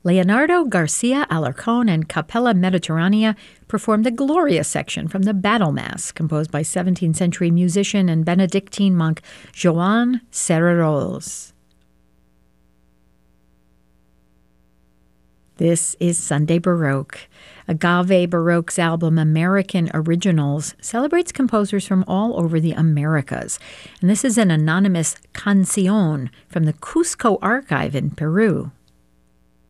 Leonardo Garcia Alarcón and Capella Mediterranea performed the Gloria section from the Battle Mass, composed by 17th century musician and Benedictine monk Joan Serrarols. This is Sunday Baroque. Agave Baroque's album American Originals celebrates composers from all over the Americas. And this is an anonymous canción from the Cusco Archive in Peru.